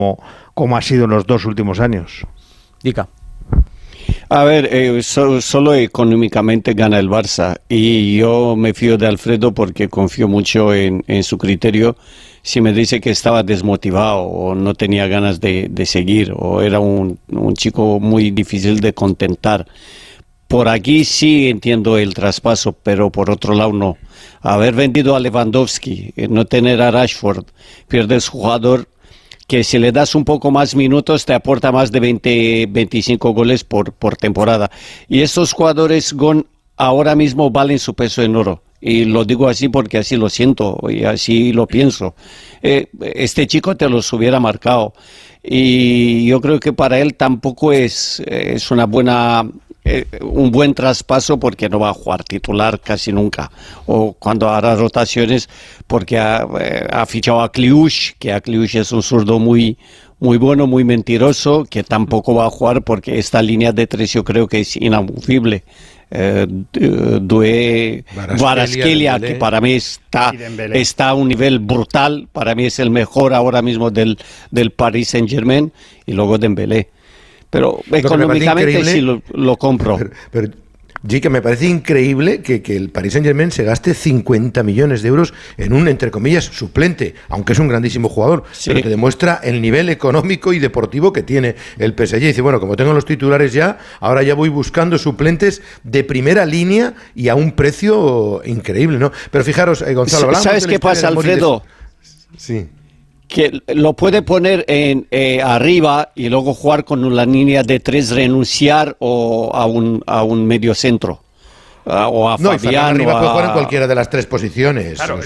como ha sido en los 2 últimos años. Dica. A ver, solo económicamente gana el Barça y yo me fío de Alfredo porque confío mucho en su criterio. Si me dice que estaba desmotivado o no tenía ganas de seguir o era un chico muy difícil de contentar, por aquí sí entiendo el traspaso, pero por otro lado no. Haber vendido a Lewandowski, no tener a Rashford, pierdes jugador que si le das un poco más minutos te aporta más de 20-25 goles por temporada. Y estos jugadores ahora mismo valen su peso en oro. Y lo digo así porque así lo siento y así lo pienso. Este chico te los hubiera marcado. Y yo creo que para él tampoco es un buen traspaso porque no va a jugar titular casi nunca. O cuando hará rotaciones porque ha fichado a Kliush, que a Kliush es un zurdo muy bueno, muy mentiroso, que tampoco va a jugar porque esta línea de 3 yo creo que es inamovible. Kvaratskhelia, que para mí está a un nivel brutal, para mí es el mejor ahora mismo del Paris Saint-Germain, y luego Dembélé. Pero económicamente sí lo compro. Pero que me parece increíble que el Paris Saint-Germain se gaste 50 millones de euros en un, entre comillas, suplente, aunque es un grandísimo jugador, sí, pero te demuestra el nivel económico y deportivo que tiene el PSG. Y dice, bueno, como tengo los titulares ya, ahora ya voy buscando suplentes de primera línea y a un precio increíble, ¿no? Pero fijaros, Gonzalo, ¿sabes qué pasa, Alfredo? Sí. Que lo puede poner arriba y luego jugar con la línea de 3, renunciar a un medio centro. O a Fabián. Arriba puede jugar en cualquiera de las 3 posiciones. Claro,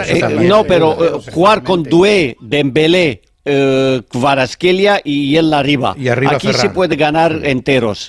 pero jugar con Doué, Dembélé, Kvaratskhelia y él arriba. Y arriba aquí Ferran. se puede ganar enteros.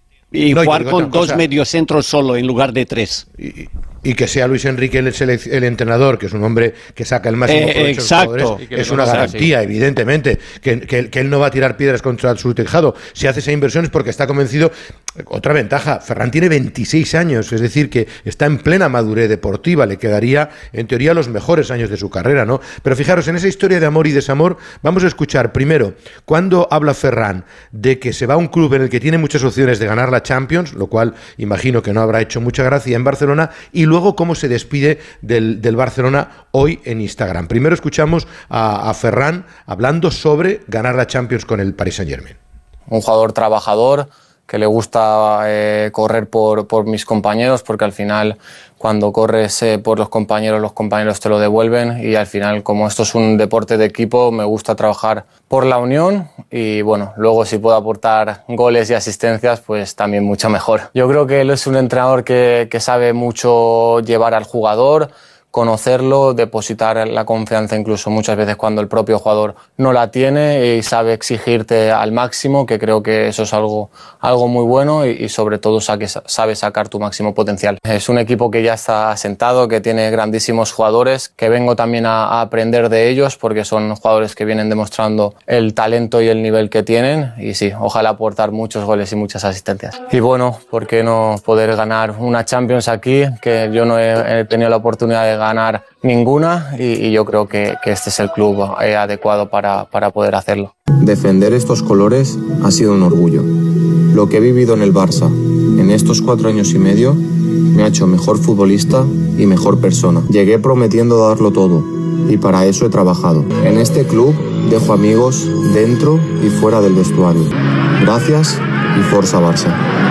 Y jugar con 2 mediocentros solo en lugar de 3. Y que sea Luis Enrique el entrenador, que es un hombre que saca el máximo provecho de los jugadores, es una garantía, evidentemente, que él no va a tirar piedras contra su tejado. Si hace esa inversión es porque está convencido. Otra ventaja, Ferran tiene 26 años, es decir, que está en plena madurez deportiva, le quedaría, en teoría, los mejores años de su carrera, ¿no? Pero fijaros, en esa historia de amor y desamor, vamos a escuchar primero, cuando habla Ferran de que se va a un club en el que tiene muchas opciones de ganar la Champions, lo cual imagino que no habrá hecho mucha gracia en Barcelona, y luego cómo se despide del Barcelona hoy en Instagram. Primero escuchamos a Ferran hablando sobre ganar la Champions con el Paris Saint-Germain. Un jugador trabajador, que le gusta correr por mis compañeros, porque al final cuando corres por los compañeros te lo devuelven, y al final, como esto es un deporte de equipo, me gusta trabajar por la unión y bueno, luego si puedo aportar goles y asistencias, pues también mucho mejor. Yo creo que él es un entrenador que sabe mucho llevar al jugador, conocerlo, depositar la confianza incluso muchas veces cuando el propio jugador no la tiene, y sabe exigirte al máximo, que creo que eso es algo muy bueno, y sobre todo sabe sacar tu máximo potencial. Es un equipo que ya está asentado, que tiene grandísimos jugadores, que vengo también a aprender de ellos porque son jugadores que vienen demostrando el talento y el nivel que tienen, y sí, ojalá aportar muchos goles y muchas asistencias. Y bueno, ¿por qué no poder ganar una Champions aquí? Que yo no he tenido la oportunidad de ganar ninguna, y yo creo que este es el club adecuado para poder hacerlo. Defender estos colores ha sido un orgullo. Lo que he vivido en el Barça en estos 4 años y medio me ha hecho mejor futbolista y mejor persona. Llegué prometiendo darlo todo, y para eso he trabajado. En este club dejo amigos dentro y fuera del vestuario. Gracias y Forza Barça.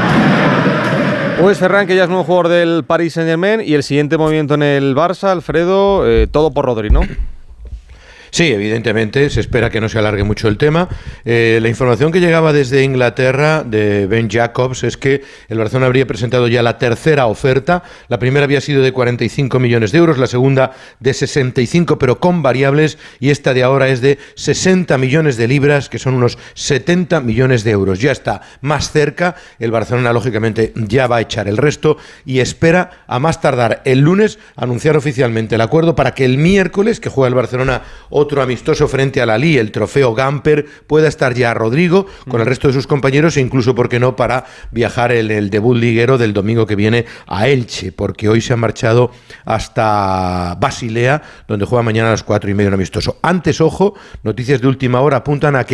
Pues Ferran, que ya es nuevo jugador del Paris Saint-Germain, y el siguiente movimiento en el Barça, Alfredo, todo por Rodri, ¿no? Sí, evidentemente, se espera que no se alargue mucho el tema. La información que llegaba desde Inglaterra de Ben Jacobs es que el Barcelona habría presentado ya la tercera oferta. La primera había sido de 45 millones de euros, la segunda de 65, pero con variables, y esta de ahora es de 60 millones de libras, que son unos 70 millones de euros. Ya está más cerca, el Barcelona lógicamente ya va a echar el resto y espera a más tardar el lunes anunciar oficialmente el acuerdo para que el miércoles, que juega el Barcelona otro amistoso frente al Alí, el trofeo Gamper, pueda estar ya Rodrigo con el resto de sus compañeros e incluso, ¿por qué no?, para viajar el debut liguero del domingo que viene a Elche, porque hoy se han marchado hasta Basilea, donde juega mañana a las 4:30 un amistoso. Antes, ojo, noticias de última hora apuntan a que